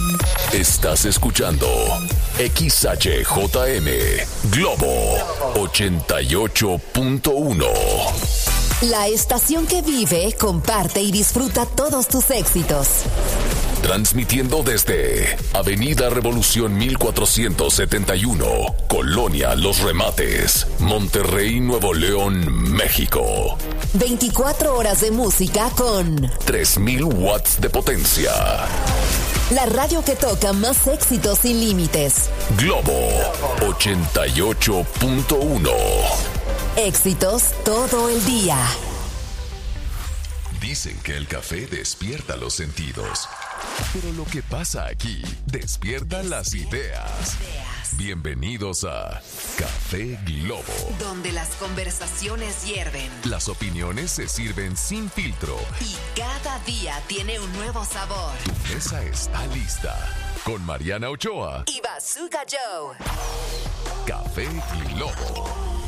Estás escuchando XHJM Globo 88.1. La estación que vive, comparte y disfruta todos tus éxitos. Transmitiendo desde Avenida Revolución 1471, Colonia Los Remates, Monterrey, Nuevo León, México. 24 horas de música con 3000 watts de potencia. La radio que toca más éxitos sin límites. Globo 88.1. Éxitos todo el día. Dicen que el café despierta los sentidos, pero lo que pasa aquí despierta las ideas. Bienvenidos a Café Globo, Donde las conversaciones hierven las opiniones se sirven sin filtro y cada día tiene un nuevo sabor. tu mesa está lista. Con Mariana Ochoa, Y Bazooka Joe. Café Globo.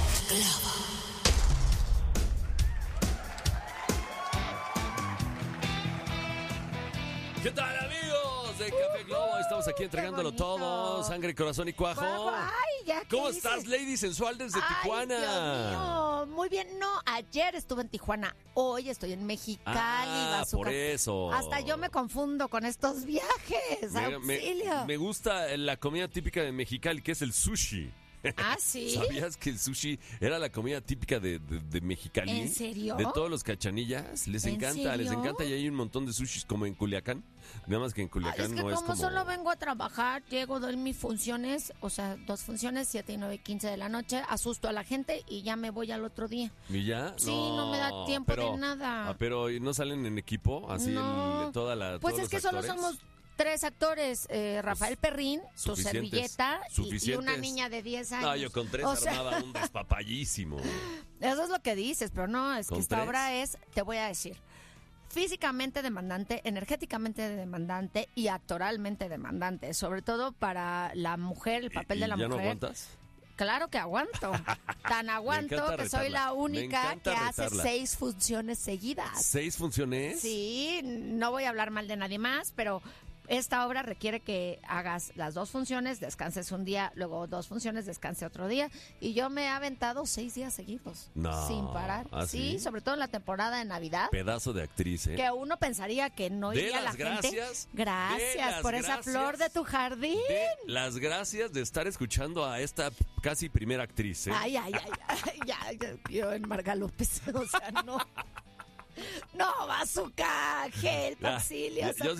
¿Qué tal, amigos de Café Globo? Estamos aquí entregándolo todo, sangre, corazón y cuajo. Ay, ya, ¿Cómo ¿qué estás, dices? Lady Sensual desde Ay, Tijuana? Dios mío, muy bien. No, ayer estuve en Tijuana, hoy estoy en Mexicali, Bazooka. por eso. Hasta yo me confundo con estos viajes, auxilio. Me gusta la comida típica de Mexicali, que es el sushi. ¿Ah, sí? ¿Sabías que el sushi era la comida típica de Mexicali? ¿En serio? De todos los cachanillas. Les ¿En encanta, les serio? encanta. Y hay un montón de sushis como en Culiacán. Nada más que en Ay, Culiacán es que no es como como... solo vengo a trabajar, llego, doy mis funciones, o sea, 2 funciones, 7 y 9 y 15 de la noche, asusto a la gente y ya me voy al otro día. ¿Y ya? Sí, no me da tiempo de nada. Pero ¿y no salen en equipo? Así No. toda la... Pues todos es que los solo actores? somos 3 actores, Rafael Perrín, su suficientes, servilleta y suficientes. una niña de 10 años. No, yo con 3 O sea, armaba un despapallísimo. eso es lo que dices, pero no, es que ¿Con esta 3? obra es, te voy a decir, físicamente demandante, energéticamente demandante y actoralmente demandante, sobre todo para la mujer, el papel de la ¿Ya mujer. no aguantas? Claro que aguanto. Tan aguanto encanta que soy retarla. la Me única que encanta hace retarla. 6 funciones seguidas. 6 funciones. Sí, no voy a hablar mal de nadie más, pero esta obra requiere que hagas las 2 funciones, descanses un día, luego 2 funciones, descanse otro día. Y yo me he aventado 6 días seguidos, No, sin parar. ¿ah, sí? Sobre todo en la temporada de Navidad. Pedazo de actriz, ¿eh? Que uno pensaría que no De iría la las gente. gracias, de Gracias las por esa gracias. flor de tu jardín. De las gracias de estar escuchando a esta casi primera actriz, ¿eh? Ay, ya, yo en Marga López, o sea, no. No, Bazooka, gel, Ya, auxilio, yo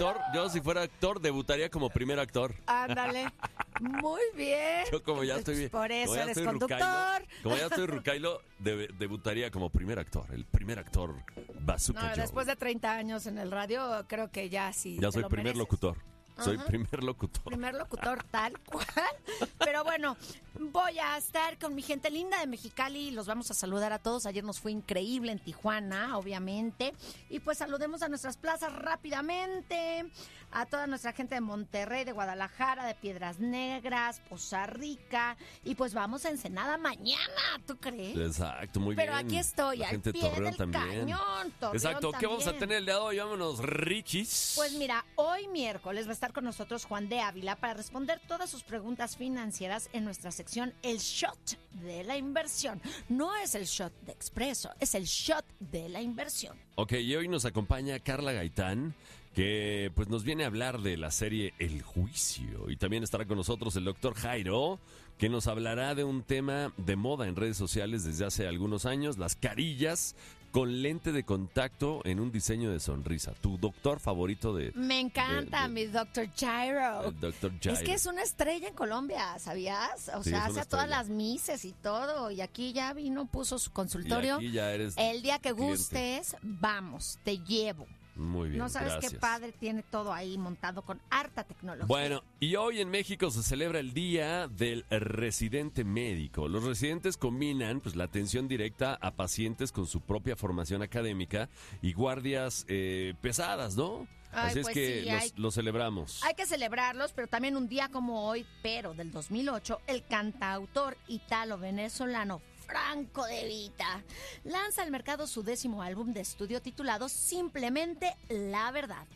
si fuera actor, debutaría como primer actor. Ándale, muy bien. Yo como ya estoy bien. Por eso como ya eres estoy conductor. Como ya estoy rucailo, debutaría como primer actor. El primer actor Bazooka No, Joe. después de 30 años en el radio, creo que ya sí. Ya te soy lo primer mereces. locutor. Soy Ajá. primer locutor. Primer locutor tal cual. Pero bueno, voy a estar con mi gente linda de Mexicali. Los vamos a saludar a todos. Ayer nos fue increíble en Tijuana, obviamente. Y pues saludemos a nuestras plazas rápidamente. A toda nuestra gente de Monterrey, de Guadalajara, de Piedras Negras, Poza Rica. Y pues vamos a Ensenada mañana, ¿tú crees? Exacto, muy bien. Pero aquí estoy, La al gente de pie Torreón del también. cañón. Torreón Exacto, ¿qué vamos a también. tener el día de hoy? Vámonos, Richis. Pues mira, hoy miércoles va a estar con nosotros Juan de Ávila para responder todas sus preguntas financieras en nuestra sección El Shot de la Inversión. No es el shot de expreso, es el shot de la inversión. Ok, y hoy nos acompaña Carla Gaitán, que pues nos viene a hablar de la serie El Juicio. Y también estará con nosotros el doctor Jairo, que nos hablará de un tema de moda en redes sociales desde hace algunos años, las carillas con lente de contacto en un diseño de sonrisa. Tu doctor favorito de... Me encanta mi Dr. Jairo. El doctor Jairo. Es que es una estrella en Colombia, ¿sabías? O Sí, sea, es una hace todas estrella. las mises y todo. Y aquí ya vino, puso su consultorio. Y aquí ya eres El día que cliente. gustes, vamos, te llevo. Muy bien, No sabes gracias. qué padre tiene todo ahí montado con harta tecnología. Bueno, y hoy en México se celebra el Día del Residente Médico. Los residentes combinan pues la atención directa a pacientes con su propia formación académica y guardias pesadas, ¿no? Ay, Así es pues que sí, los celebramos. Hay que celebrarlos, pero también un día como hoy, pero del 2008, el cantautor italo-venezolano Franco De Vita lanza al mercado su 10º álbum de estudio titulado Simplemente la Verdad.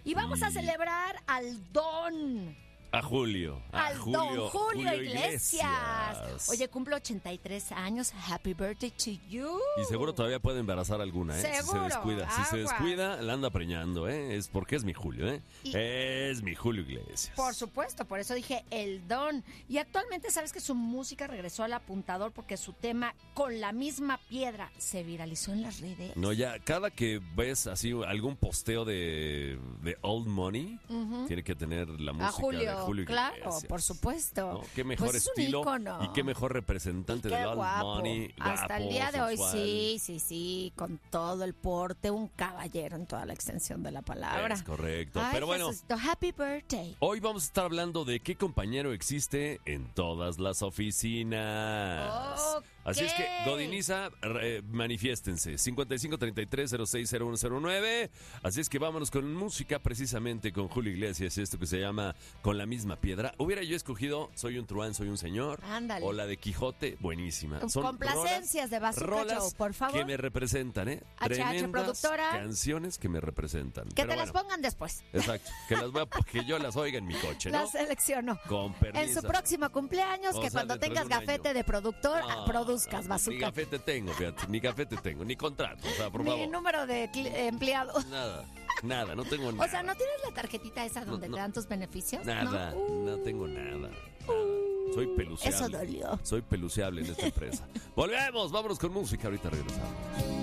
Y vamos a celebrar al don. A Julio. Al don Julio Iglesias. Oye, cumple 83 años. Happy birthday to you. Y seguro todavía puede embarazar alguna, ¿eh? Seguro. Si se descuida, la anda preñando, ¿eh? Es porque es mi Julio, ¿eh? Es mi Julio Iglesias. Por supuesto, por eso dije el don. Y actualmente sabes que su música regresó al apuntador porque su tema Con la misma piedra se viralizó en las redes. No, ya, cada que ves así algún posteo de Old Money, tiene que tener la música de Julio claro, Iglesias. por supuesto. ¿No? Qué mejor pues estilo ícono. Y qué mejor representante de Old Money. Hasta el día de hoy, sensual. sí, con todo el porte, un caballero en toda la extensión de la palabra. Es correcto. Ay, pero bueno, Jesucito, happy birthday. hoy vamos a estar hablando de qué compañero existe en todas las oficinas. Así es que, Godiniza, manifiéstense. 5533-060109. Así es que vámonos con música, precisamente con Julio Iglesias, esto que se llama Con la misma piedra. Hubiera yo escogido Soy un truán, soy un señor. Ándale. O la de Quijote, buenísima. Son complacencias de Bazooka Joe, por favor. Que me representan, ¿eh? HH Tremendas productora. Canciones que me representan. Que te las pongan después. Exacto. Que yo las oiga en mi coche, ¿no? Las selecciono. Con permiso. En su próximo cumpleaños, que cuando tengas gafete de productor, produzcas Bazooka. Ni gafete tengo, fíjate, ni contrato, o sea, por favor. Ni número de empleados. Nada, no tengo nada. O sea, ¿no tienes la tarjetita esa donde te dan tus beneficios? Nada, no tengo nada. Soy peluciable. Eso dolió. Soy peluciable en esta empresa. Volvemos, vámonos con música, ahorita regresamos.